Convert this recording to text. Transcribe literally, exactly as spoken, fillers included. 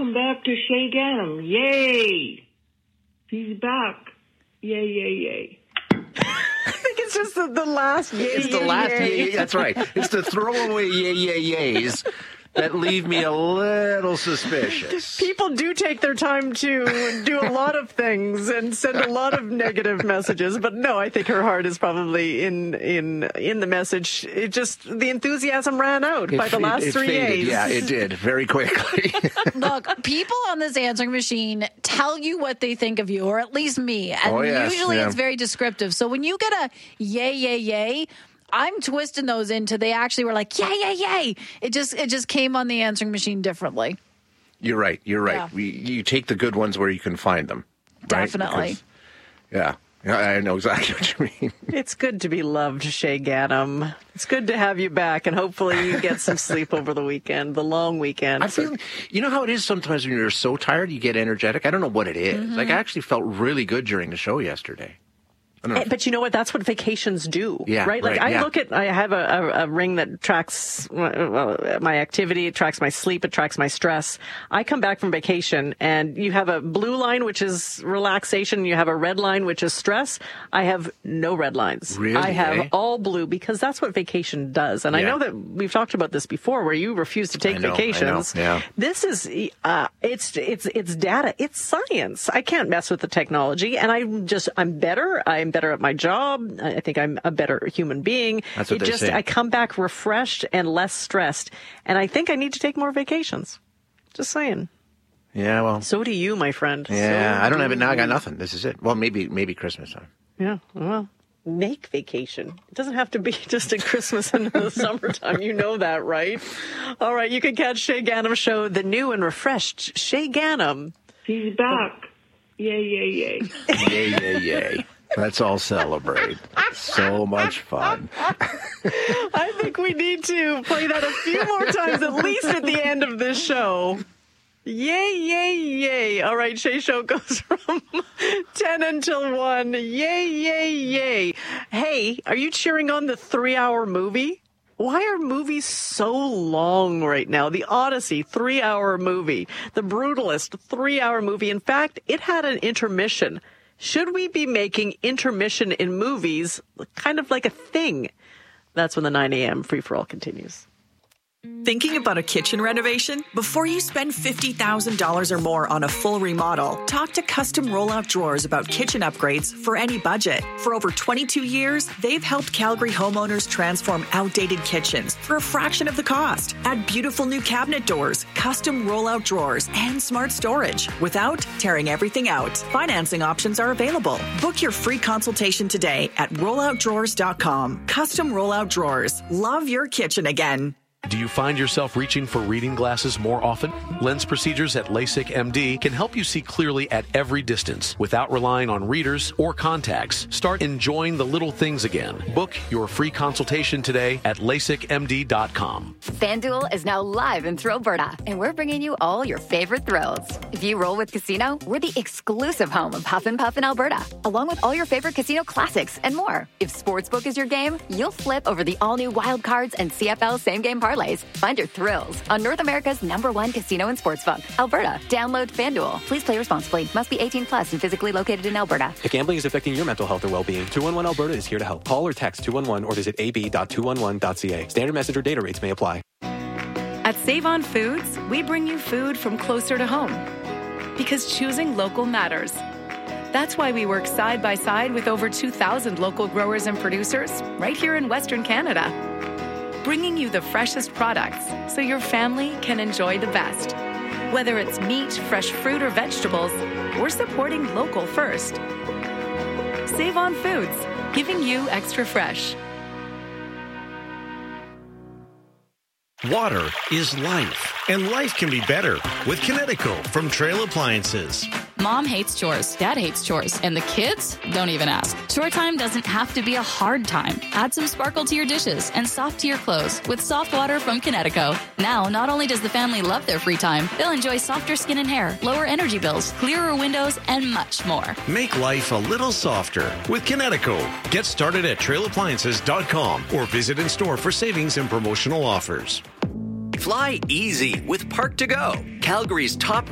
welcome back to Shay Ganem. Yay! He's back. Yay, yay, yay. I think it's just the, the last yay, It's the yay, last yay. yay, yay. That's right. It's the throwaway yay, yay, yays that leave me a little suspicious. People do take their time to do a lot of things and send a lot of negative messages, but no, I think her heart is probably in in in the message. It just, the enthusiasm ran out It by the f- last it, it three faded. days. Yeah, it did very quickly. Look, people on this answering machine tell you what they think of you, or at least me. And Oh, yes, usually yeah. it's very descriptive. So when you get a yay, yay, yay, I'm twisting those into they actually were like, yay, yay, yay. It just it just came on the answering machine differently. You're right. You're right. Yeah. We, you take the good ones where you can find them. Right? Definitely. Because- yeah. Yeah, I know exactly what you mean. It's good to be loved, Shay Ganem. It's good to have you back, and hopefully you get some sleep over the weekend, the long weekend. I feel, you know how it is sometimes when you're so tired, you get energetic? I don't know what it is. Mm-hmm. Like, I actually felt really good during the show yesterday. I don't know. Eh, But you know what? That's what vacations do, Yeah, right? Like right, I yeah. look at, I have a, a, a ring that tracks well, my activity, it tracks my sleep, it tracks my stress. I come back from vacation, and you have a blue line, which is relaxation. You have a red line, which is stress. I have no red lines. Really, I have eh? all blue, because that's what vacation does. And I Yeah. know that we've talked about this before, where you refuse to take I know, I know, vacations. yeah. This is, uh, it's, it's, it's data. It's science. I can't mess with the technology, and I'm just, I'm better. I'm better at my job. I think I'm a better human being. That's what it they just, say. I come back refreshed and less stressed, and I think I need to take more vacations. Just saying. Yeah, well. So do you, my friend. Yeah, So I don't have it do now. I got you. nothing. This is it. Well, maybe maybe Christmas time. Yeah, well, make vacation. It doesn't have to be just at Christmas and in the summertime. You know that, right? All right, you can catch Shay Ganem Show, the new and refreshed Shay Ganem. He's back. Yay, yay, yay. Yay, yay, yay. Let's all celebrate. So much fun. I think we need to play that a few more times, at least at the end of this show. Yay, yay, yay. All right, Shay Show goes from ten until one. Yay, yay, yay. Hey, are you cheering on the three-hour movie? Why are movies so long right now? The Odyssey, three-hour movie. The Brutalist, three-hour movie. In fact, it had an intermission. Should we be making intermission in movies kind of like a thing? That's when the nine a.m. free-for-all continues. Thinking about a kitchen renovation? Before you spend fifty thousand dollars or more on a full remodel, talk to Custom Rollout Drawers about kitchen upgrades for any budget. For over twenty-two years, they've helped Calgary homeowners transform outdated kitchens for a fraction of the cost. Add beautiful new cabinet doors, custom rollout drawers, and smart storage without tearing everything out. Financing options are available. Book your free consultation today at rollout drawers dot com. Custom Rollout Drawers. Love your kitchen again. Do you find yourself reaching for reading glasses more often? Lens procedures at LASIK M D can help you see clearly at every distance without relying on readers or contacts. Start enjoying the little things again. Book your free consultation today at lasik m d dot com. FanDuel is now live in Thrillberta, and we're bringing you all your favorite thrills. If you roll with Casino, we're the exclusive home of Huff and Puff in Alberta, along with all your favorite casino classics and more. If Sportsbook is your game, you'll flip over the all-new Wild Cards and C F L same-game parlays. Find your thrills on North America's number one casino and sportsbook, Alberta. Download FanDuel. Please play responsibly. Must be eighteen plus and physically located in Alberta. If gambling is affecting your mental health or well-being, two one one Alberta is here to help. Call or text two one one or visit a b dot two one one dot c a. Standard message or data rates may apply. At Save On Foods, we bring you food from closer to home. Because choosing local matters. That's why we work side by side with over two thousand local growers and producers right here in Western Canada. Bringing you the freshest products so your family can enjoy the best. Whether it's meat, fresh fruit, or vegetables, we're supporting local first. Save On Foods, giving you extra fresh. Water is life, and life can be better with Kinetico from Trail Appliances. Mom hates chores, Dad hates chores, and the kids don't even ask. Chore time doesn't have to be a hard time. Add some sparkle to your dishes and soft to your clothes with soft water from Kinetico. Now, not only does the family love their free time, they'll enjoy softer skin and hair, lower energy bills, clearer windows, and much more. Make life a little softer with Kinetico. Get started at trail appliances dot com or visit in store for savings and promotional offers. Fly easy with Park to Go, Calgary's top